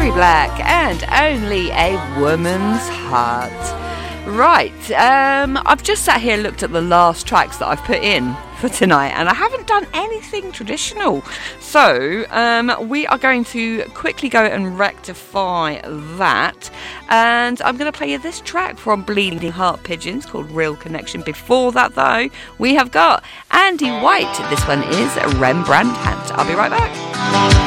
Mary Black and Only a Woman's Heart. Right, I've just sat here and looked at the last tracks that I've put in for tonight, and I haven't done anything traditional. So we are going to quickly go and rectify that, and I'm going to play you this track from Bleeding Heart Pigeons called Real Connection. Before that, though, we have got Andy White. This one is Rembrandt Hand. I'll be right back.